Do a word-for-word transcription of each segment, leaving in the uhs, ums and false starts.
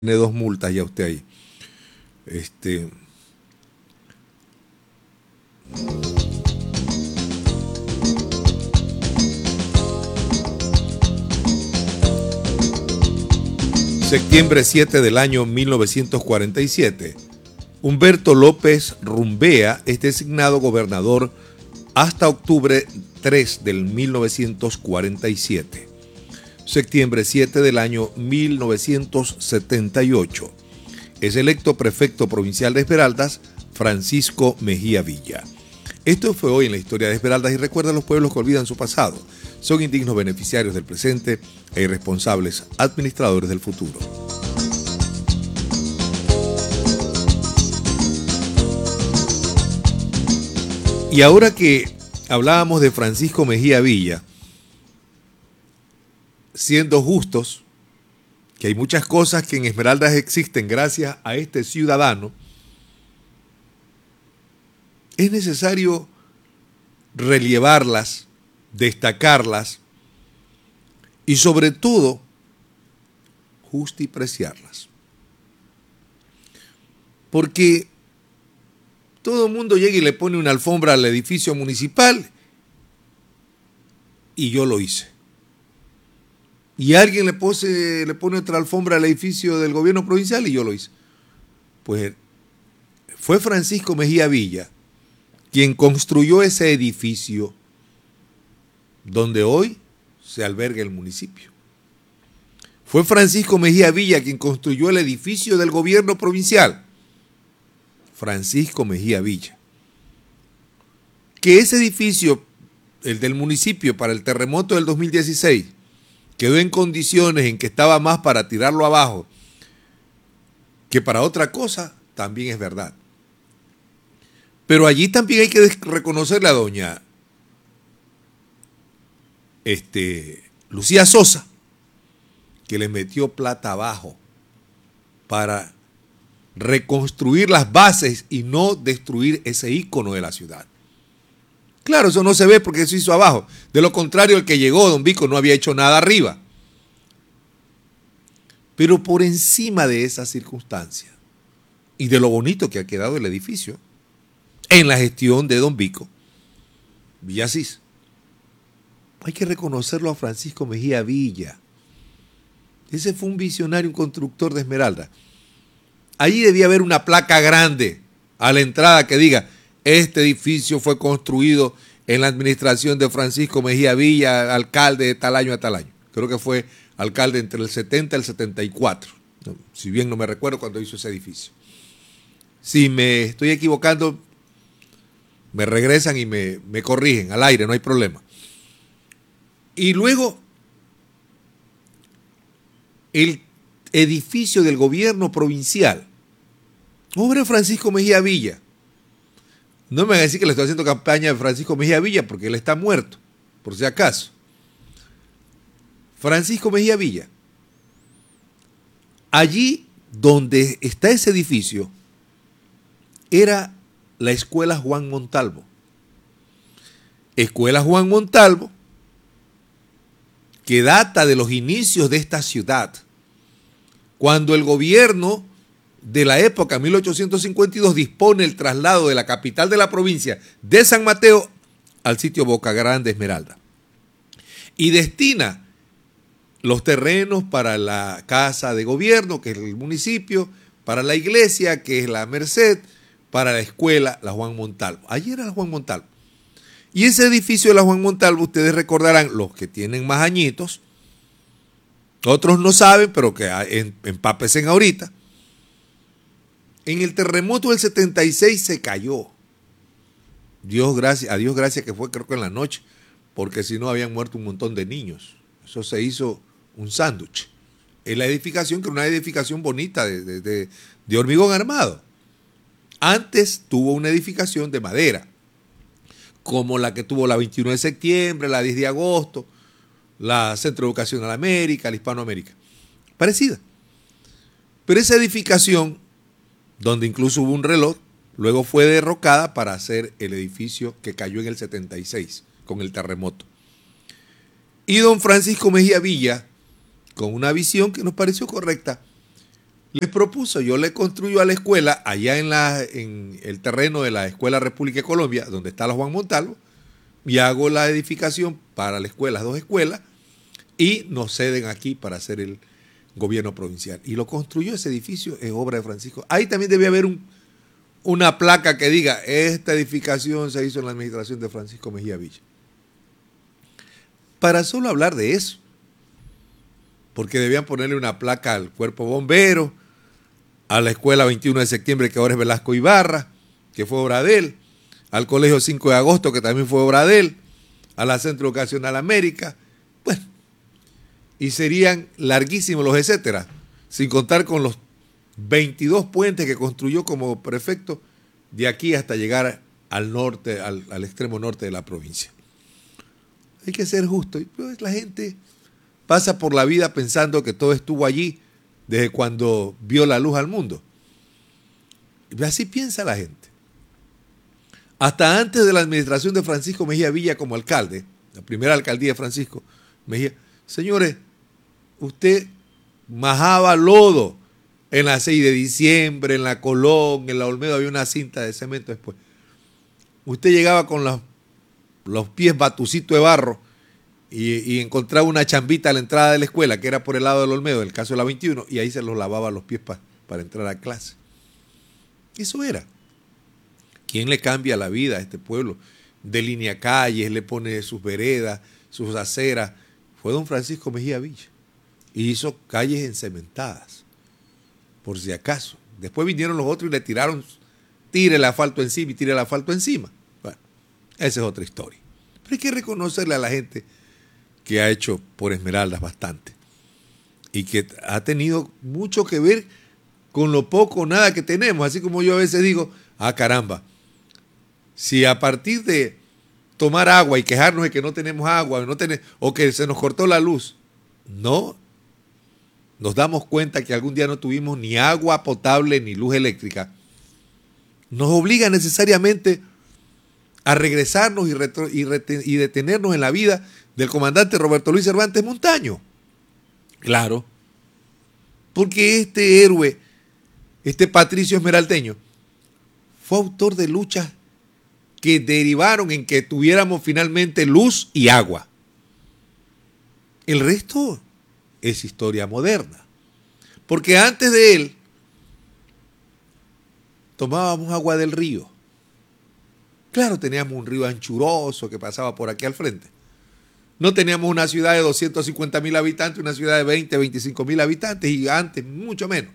Tiene dos multas ya usted ahí. Este, septiembre siete del año mil novecientos cuarenta y siete. Humberto López Rumbea es designado gobernador hasta octubre tres del mil novecientos cuarenta y siete. Septiembre siete del año mil novecientos setenta y ocho. Es electo prefecto provincial de Esmeraldas Francisco Mejía Villa. Esto fue hoy en la historia de Esmeraldas y recuerda a los pueblos que olvidan su pasado. Son indignos beneficiarios del presente e irresponsables administradores del futuro. Y ahora que hablábamos de Francisco Mejía Villa, siendo justos, que hay muchas cosas que en Esmeraldas existen gracias a este ciudadano, es necesario relevarlas, destacarlas y sobre todo justipreciarlas. Porque todo el mundo llega y le pone una alfombra al edificio municipal y yo lo hice. Y alguien le, pose, le pone otra alfombra al edificio del gobierno provincial y yo lo hice. Pues fue Francisco Mejía Villa quien construyó ese edificio donde hoy se alberga el municipio. Fue Francisco Mejía Villa quien construyó el edificio del gobierno provincial. Francisco Mejía Villa. Que ese edificio, el del municipio, para el terremoto del dos mil dieciséis, quedó en condiciones en que estaba más para tirarlo abajo que para otra cosa, también es verdad. Pero allí también hay que reconocerle a doña este, Lucía Sosa, que le metió plata abajo para reconstruir las bases y no destruir ese ícono de la ciudad. Claro, eso no se ve porque se hizo abajo. De lo contrario, el que llegó, don Vico, no había hecho nada arriba. Pero por encima de esa circunstancia y de lo bonito que ha quedado el edificio, en la gestión de don Vico Villasís, hay que reconocerlo a Francisco Mejía Villa. Ese fue un visionario, un constructor de Esmeralda. Allí debía haber una placa grande a la entrada que diga: este edificio fue construido en la administración de Francisco Mejía Villa, alcalde de tal año a tal año. Creo que fue alcalde entre el setenta y el setenta y cuatro, si bien no me recuerdo cuando hizo ese edificio. Si me estoy equivocando, me regresan y me, me corrigen al aire, no hay problema. Y luego, el edificio del gobierno provincial, obra Francisco Mejía Villa. No me van a decir que le estoy haciendo campaña de Francisco Mejía Villa porque él está muerto, por si acaso. Francisco Mejía Villa. Allí donde está ese edificio era la Escuela Juan Montalvo. Escuela Juan Montalvo, que data de los inicios de esta ciudad, cuando el gobierno de la época, mil ochocientos cincuenta y dos, dispone el traslado de la capital de la provincia de San Mateo al sitio Boca Grande, Esmeralda, y destina los terrenos para la casa de gobierno, que es el municipio, para la iglesia, que es la Merced, para la escuela, la Juan Montalvo. Allí era la Juan Montalvo. Y ese edificio de la Juan Montalvo, ustedes recordarán, los que tienen más añitos, otros no saben, pero que empápesen ahorita. En el terremoto del setenta y seis se cayó. Dios gracias, a Dios gracias que fue creo que en la noche, porque si no habían muerto un montón de niños. Eso se hizo un sándwich. En la edificación, que era una edificación bonita de, de, de, de hormigón armado. Antes tuvo una edificación de madera, como la que tuvo la veintiuno de septiembre, la diez de agosto, la Centro Educacional América, la Hispanoamérica. Parecida. Pero esa edificación, donde incluso hubo un reloj, luego fue derrocada para hacer el edificio que cayó en el setenta y seis con el terremoto. Y don Francisco Mejía Villa, con una visión que nos pareció correcta, Les propuso, yo le construyo a la escuela, allá en, la, en el terreno de la Escuela República de Colombia, donde está la Juan Montalvo, y hago la edificación para la escuela, las dos escuelas, y nos ceden aquí para hacer el gobierno provincial. Y lo construyó ese edificio, es obra de Francisco. Ahí también debe haber un, una placa que diga, esta edificación se hizo en la administración de Francisco Mejía Villa. Para solo hablar de eso, porque debían ponerle una placa al cuerpo bombero, a la escuela veintiuno de septiembre, que ahora es Velasco Ibarra, que fue obra de él, al colegio cinco de agosto, que también fue obra de él, a la Centro Educacional América, bueno, y serían larguísimos los etcétera, sin contar con los veintidós puentes que construyó como prefecto de aquí hasta llegar al norte, al, al extremo norte de la provincia. Hay que ser justo, y pues la gente pasa por la vida pensando que todo estuvo allí desde cuando vio la luz al mundo. Y así piensa la gente. Hasta antes de la administración de Francisco Mejía Villa como alcalde, la primera alcaldía de Francisco Mejía, señores, usted majaba lodo en la seis de diciembre, en la Colón, en la Olmedo, había una cinta de cemento después. Usted llegaba con los, los pies batucitos de barro y, y encontraba una chambita a la entrada de la escuela, que era por el lado del Olmedo, en el caso de la veintiuno, y ahí se los lavaba los pies pa, para entrar a clase. Eso era. ¿Quién le cambia la vida a este pueblo? Delinea calles, le pone sus veredas, sus aceras. Fue don Francisco Mejía Villa. Y hizo calles encementadas, por si acaso. Después vinieron los otros y le tiraron, tire el asfalto encima y tire el asfalto encima. Bueno, esa es otra historia. Pero hay que reconocerle a la gente que ha hecho por Esmeraldas bastante y que ha tenido mucho que ver con lo poco o nada que tenemos. Así como yo a veces digo, ah, caramba, si a partir de tomar agua y quejarnos de que no tenemos agua no tenemos, o que se nos cortó la luz, no nos damos cuenta que algún día no tuvimos ni agua potable ni luz eléctrica, nos obliga necesariamente a regresarnos y, retro, y, reten, y detenernos en la vida del comandante Roberto Luis Cervantes Montaño. Claro, porque este héroe, este patricio esmeraldeño, fue autor de luchas que derivaron en que tuviéramos finalmente luz y agua. El resto es historia moderna, porque antes de él tomábamos agua del río. Claro, teníamos un río anchuroso que pasaba por aquí al frente. No teníamos una ciudad de doscientos cincuenta mil habitantes, una ciudad de veinte, veinticinco mil habitantes, y antes mucho menos.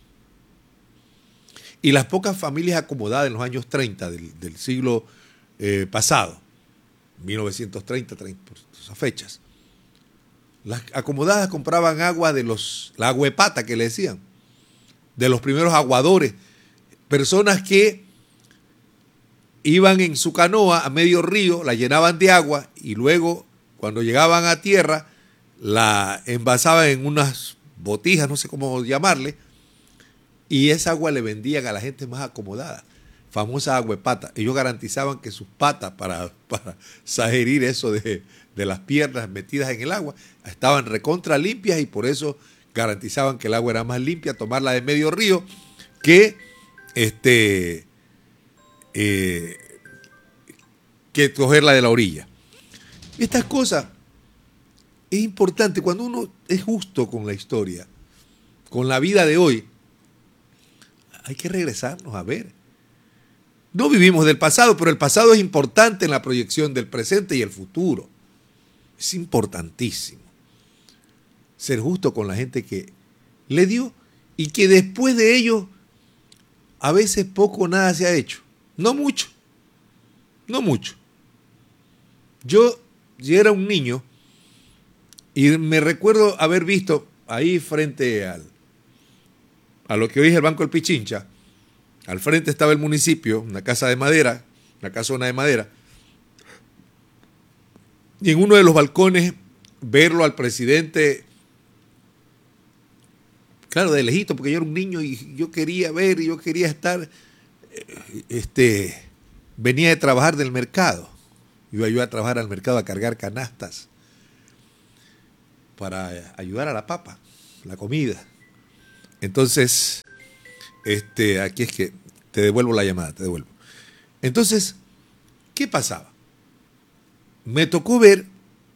Y las pocas familias acomodadas en los años treinta del, del siglo eh, pasado, mil novecientos treinta, treinta, por esas fechas, las acomodadas compraban agua de los, la aguepata que le decían, de los primeros aguadores, personas que iban en su canoa a medio río, la llenaban de agua y luego, cuando llegaban a tierra, la envasaban en unas botijas, no sé cómo llamarle, y esa agua le vendían a la gente más acomodada, famosa agua de pata. Ellos garantizaban que sus patas, para, para sagerir eso de, de las piernas metidas en el agua, estaban recontra limpias y por eso garantizaban que el agua era más limpia, tomarla de medio río, que este eh, que cogerla de la orilla. Estas cosas es importante cuando uno es justo con la historia, con la vida de hoy. Hay que regresarnos a ver. No vivimos del pasado, pero el pasado es importante en la proyección del presente y el futuro. Es importantísimo ser justo con la gente que le dio y que después de ello a veces poco o nada se ha hecho. No mucho, no mucho. Yo, yo era un niño y me recuerdo haber visto ahí frente al, a lo que hoy es el Banco del Pichincha, al frente estaba el municipio, una casa de madera, una casona de madera, y en uno de los balcones verlo al presidente, claro, de lejito, porque yo era un niño y yo quería ver, y yo quería estar, este, venía de trabajar del mercado, iba yo a trabajar al mercado a cargar canastas para ayudar a la papa, la comida. Entonces, este, aquí es que te devuelvo la llamada, te devuelvo. Entonces, ¿qué pasaba? Me tocó ver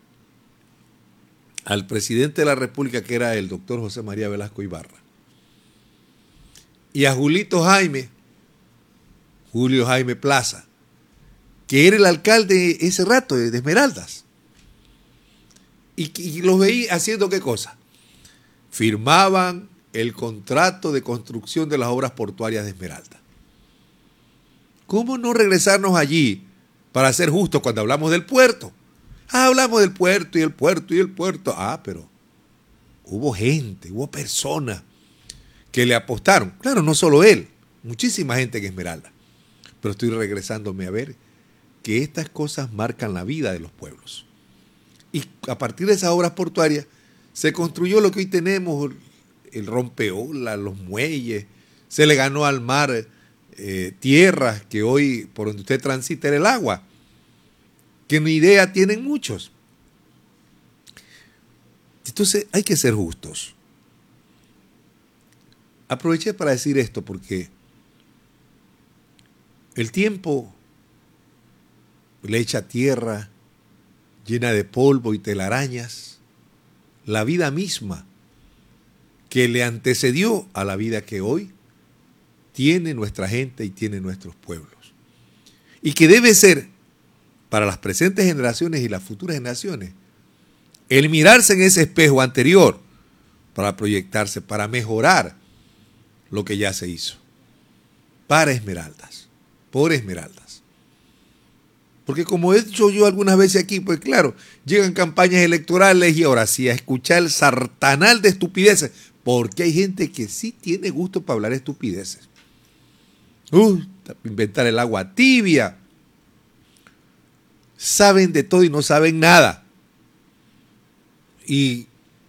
al presidente de la República, que era el doctor José María Velasco Ibarra, y a Julito Jaime, Julio Jaime Plaza, que era el alcalde ese rato de Esmeraldas. Y, y los veía haciendo ¿qué cosa? Firmaban el contrato de construcción de las obras portuarias de Esmeraldas. ¿Cómo no regresarnos allí para ser justos cuando hablamos del puerto? Ah, hablamos del puerto y el puerto y el puerto. Ah, pero hubo gente, hubo personas que le apostaron. Claro, no solo él, muchísima gente en Esmeralda. Pero estoy regresándome a ver que estas cosas marcan la vida de los pueblos. Y a partir de esas obras portuarias se construyó lo que hoy tenemos, el rompeolas, los muelles, se le ganó al mar eh, tierras que hoy por donde usted transita era el agua, que ni idea tienen muchos. Entonces hay que ser justos. Aproveché para decir esto porque el tiempo le echa tierra llena de polvo y telarañas, la vida misma que le antecedió a la vida que hoy tiene nuestra gente y tiene nuestros pueblos. Y que debe ser, para las presentes generaciones y las futuras generaciones, el mirarse en ese espejo anterior para proyectarse, para mejorar lo que ya se hizo. Para Esmeraldas, por Esmeraldas. Porque como he dicho yo algunas veces aquí, pues claro, llegan campañas electorales y ahora sí a escuchar el sartanal de estupideces, porque hay gente que sí tiene gusto para hablar estupideces. Uh, inventar el agua tibia. Saben de todo y no saben nada. Y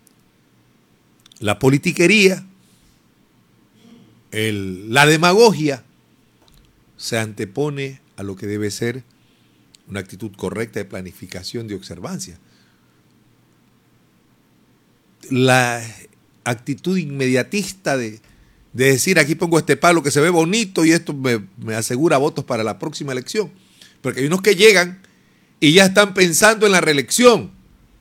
la politiquería, el, la demagogia, se antepone a lo que debe ser una actitud correcta de planificación, de observancia. La actitud inmediatista de, de decir aquí pongo este palo que se ve bonito y esto me, me asegura votos para la próxima elección. Porque hay unos que llegan y ya están pensando en la reelección,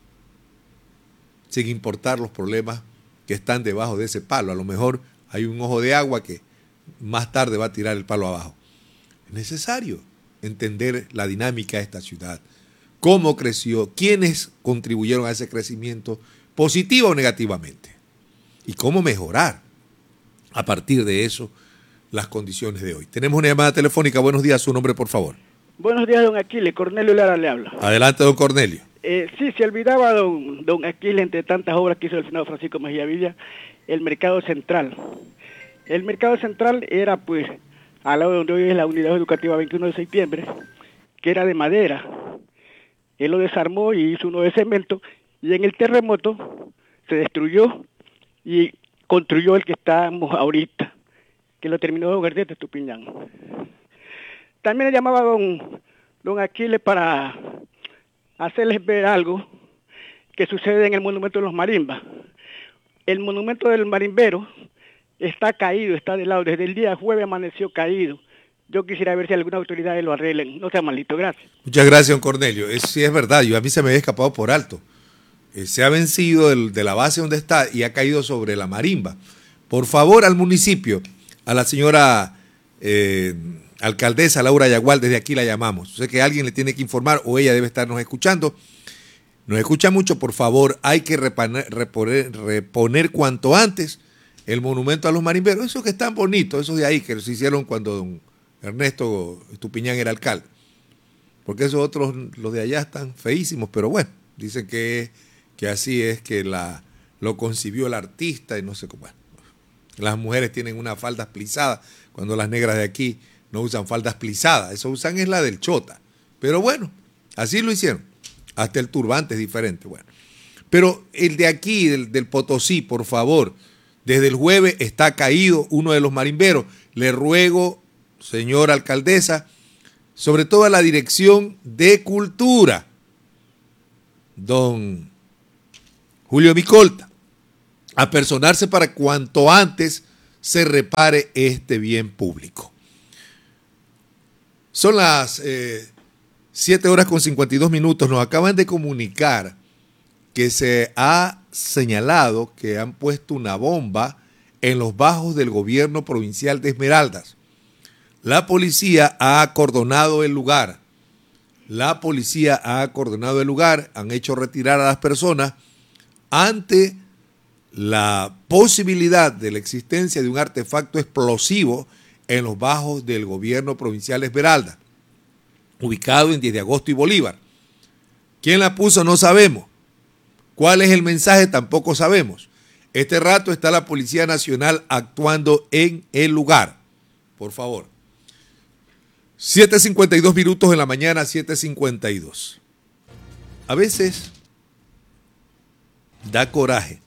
sin importar los problemas que están debajo de ese palo. A lo mejor hay un ojo de agua que más tarde va a tirar el palo abajo. Es necesario entender la dinámica de esta ciudad, cómo creció, quiénes contribuyeron a ese crecimiento, positiva o negativamente, y cómo mejorar a partir de eso las condiciones de hoy. Tenemos una llamada telefónica. Buenos días, su nombre, por favor. Buenos días, don Aquiles. Cornelio Lara le habla. Adelante, don Cornelio. Eh, sí, se olvidaba, don, don Aquiles, entre tantas obras que hizo el senador Francisco Mejía Villa, el mercado central. El mercado central era, pues, al lado de donde hoy es la unidad educativa veintiuno de septiembre, que era de madera. Él lo desarmó y hizo uno de cemento, y en el terremoto se destruyó y construyó el que estamos ahorita, que lo terminó don Gardete Estupiñán. También le llamaba don, don Aquiles para hacerles ver algo que sucede en el monumento de los marimbas. El monumento del marimbero está caído, está de lado, desde el día jueves amaneció caído. Yo quisiera ver si alguna autoridad lo arreglen. No sea malito, gracias. Muchas gracias, don Cornelio. Es, sí, es verdad, yo a mí se me había escapado por alto. Eh, se ha vencido el, de la base donde está y ha caído sobre la marimba. Por favor, al municipio, a la señora eh, alcaldesa Laura Yagual, desde aquí la llamamos. Sé que alguien le tiene que informar o ella debe estarnos escuchando. Nos escucha mucho, por favor, hay que reponer, reponer, reponer cuanto antes el monumento a los marimberos. Esos que están bonitos, esos de ahí que se hicieron cuando don Ernesto Estupiñán era alcalde. Porque esos otros, los de allá, están feísimos, pero bueno, dicen que, que así es que la, lo concibió el artista y no sé cómo. Bueno, las mujeres tienen unas faldas plisadas, cuando las negras de aquí no usan faldas plisadas, eso usan es la del chota. Pero bueno, así lo hicieron. Hasta el turbante es diferente, bueno. Pero el de aquí, del, del Potosí, por favor, desde el jueves está caído uno de los marimberos. Le ruego, señora alcaldesa, sobre todo a la Dirección de Cultura, don Julio Micolta, apersonarse para cuanto antes se repare este bien público. Son las eh, siete horas con cincuenta y dos minutos. Nos acaban de comunicar que se ha señalado que han puesto una bomba en los bajos del gobierno provincial de Esmeraldas. La policía ha acordonado el lugar. La policía ha acordonado el lugar, han hecho retirar a las personas ante la posibilidad de la existencia de un artefacto explosivo en los bajos del gobierno provincial de Esmeraldas, ubicado en diez de agosto y Bolívar. ¿Quién la puso? No sabemos. ¿Cuál es el mensaje? Tampoco sabemos. Este rato está la Policía Nacional actuando en el lugar. Por favor. siete cincuenta y dos minutos en la mañana, siete cincuenta y dos. A veces da coraje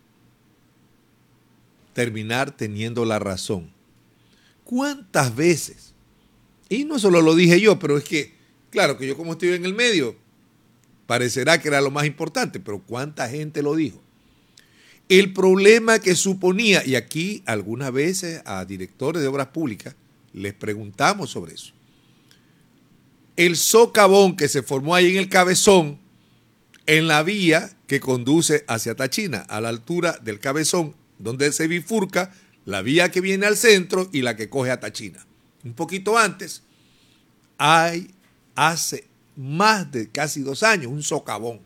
terminar teniendo la razón. ¿Cuántas veces? Y no solo lo dije yo, pero es que, claro que yo como estoy en el medio, parecerá que era lo más importante, pero ¿cuánta gente lo dijo? El problema que suponía, y aquí algunas veces a directores de obras públicas les preguntamos sobre eso, el socavón que se formó ahí en el Cabezón, en la vía que conduce hacia Táchina, a la altura del Cabezón, donde se bifurca la vía que viene al centro y la que coge a Táchina. Un poquito antes, hay, hace más de casi dos años, un socavón.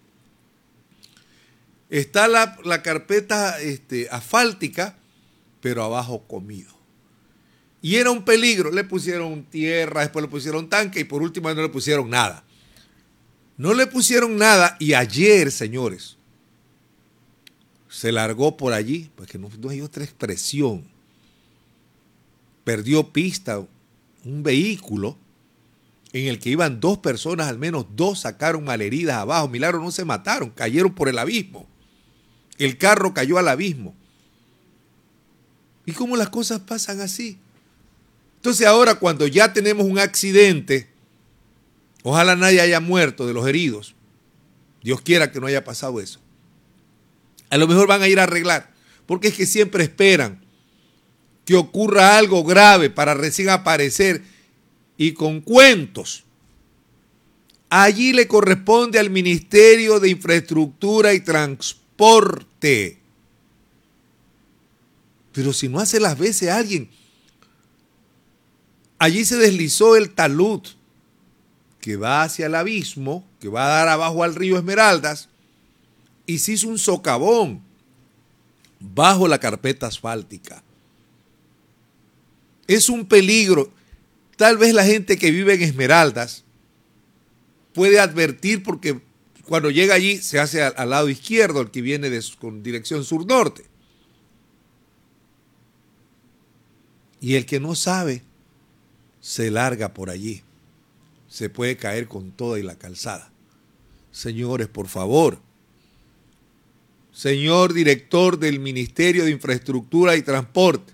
Está la, la carpeta este, asfáltica, pero abajo comido. Y era un peligro. Le pusieron tierra, después le pusieron tanque y por último no le pusieron nada. No le pusieron nada y ayer, señores, se largó por allí, porque no, no hay otra expresión. Perdió pista un vehículo en el que iban dos personas, al menos dos sacaron malheridas abajo. Milagro, no se mataron, cayeron por el abismo. El carro cayó al abismo. ¿Y cómo las cosas pasan así? Entonces ahora cuando ya tenemos un accidente, ojalá nadie haya muerto de los heridos. Dios quiera que no haya pasado eso. A lo mejor van a ir a arreglar, porque es que siempre esperan que ocurra algo grave para recién aparecer y con cuentos. Allí le corresponde al Ministerio de Infraestructura y Transporte. Pero si no hace las veces alguien, allí se deslizó el talud que va hacia el abismo, que va a dar abajo al río Esmeraldas, y se hizo un socavón bajo la carpeta asfáltica. Es un peligro. Tal vez la gente que vive en Esmeraldas puede advertir porque cuando llega allí se hace al, al lado izquierdo, el que viene de, con dirección sur-norte. Y el que no sabe se larga por allí. Se puede caer con toda y la calzada. Señores, por favor. Señor director del Ministerio de Infraestructura y Transporte,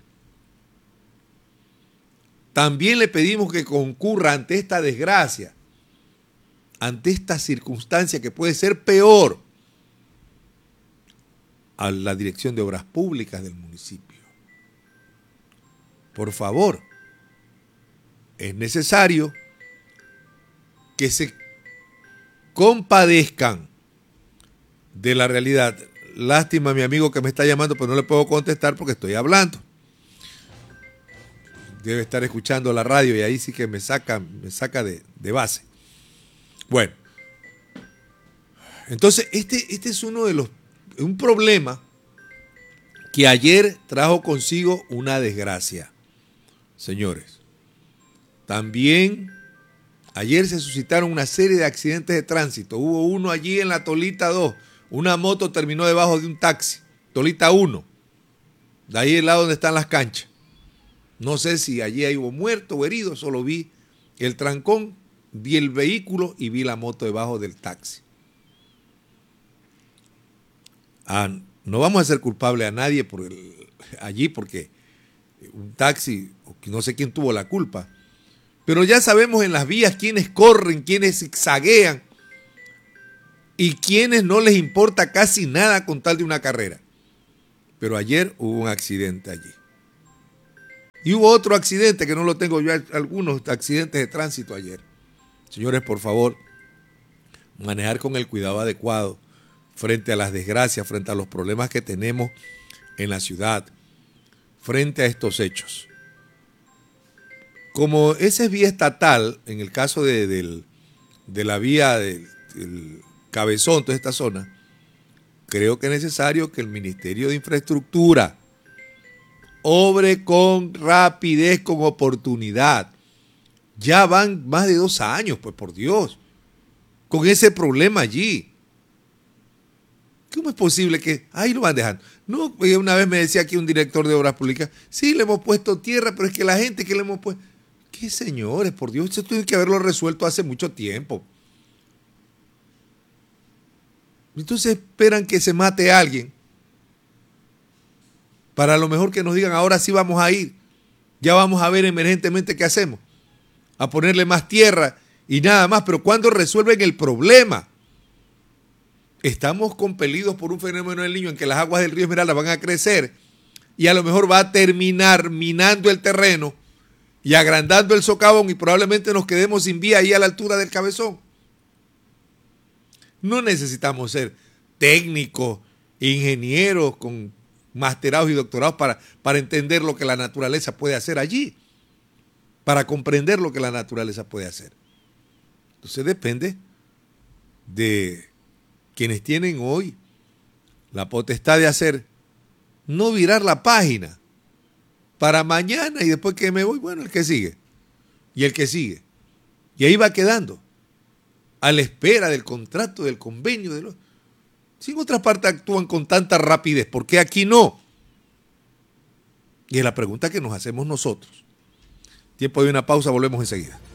también le pedimos que concurra ante esta desgracia, ante esta circunstancia que puede ser peor, a la Dirección de Obras Públicas del municipio. Por favor, es necesario que se compadezcan de la realidad. Lástima, mi amigo que me está llamando, pero no le puedo contestar porque estoy hablando. Debe estar escuchando la radio y ahí sí que me saca, me saca de, de base. Bueno, entonces este, este es uno de los, un problema que ayer trajo consigo una desgracia, señores. También ayer se suscitaron una serie de accidentes de tránsito. Hubo uno allí en la Tolita dos. Una moto terminó debajo de un taxi, Tolita uno, de ahí el lado donde están las canchas. No sé si allí hubo muerto o herido, solo vi el trancón, vi el vehículo y vi la moto debajo del taxi. Ah, no vamos a ser culpables a nadie por el, allí porque un taxi, no sé quién tuvo la culpa, pero ya sabemos en las vías quiénes corren, quiénes zigzaguean y quienes no les importa casi nada con tal de una carrera. Pero ayer hubo un accidente allí. Y hubo otro accidente que no lo tengo yo, algunos accidentes de tránsito ayer. Señores, por favor, manejar con el cuidado adecuado frente a las desgracias, frente a los problemas que tenemos en la ciudad, frente a estos hechos. Como esa es vía estatal, en el caso de, de, de la vía del, del Cabezón, toda esta zona, creo que es necesario que el Ministerio de Infraestructura obre con rapidez, con oportunidad. Ya van más de dos años, pues por Dios, con ese problema allí. ¿Cómo es posible que ahí lo van dejando? No, una vez me decía aquí un director de obras públicas, sí, le hemos puesto tierra, pero es que la gente que le hemos puesto... ¿Qué señores? Por Dios, esto tiene que haberlo resuelto hace mucho tiempo. Entonces esperan que se mate a alguien para a lo mejor que nos digan, ahora sí vamos a ir, ya vamos a ver emergentemente qué hacemos, a ponerle más tierra y nada más, pero ¿cuándo resuelven el problema? Estamos compelidos por un fenómeno del Niño en que las aguas del río Esmeralda van a crecer y a lo mejor va a terminar minando el terreno y agrandando el socavón y probablemente nos quedemos sin vía ahí a la altura del Cabezón. No necesitamos ser técnicos, ingenieros con masterados y doctorados para, para entender lo que la naturaleza puede hacer allí, para comprender lo que la naturaleza puede hacer. Entonces depende de quienes tienen hoy la potestad de hacer, no virar la página para mañana y después que me voy, bueno, el que sigue y el que sigue. Y ahí va quedando, a la espera del contrato, del convenio. De los... Si en otras partes actúan con tanta rapidez, ¿por qué aquí no? Y es la pregunta que nos hacemos nosotros. Tiempo de una pausa, volvemos enseguida.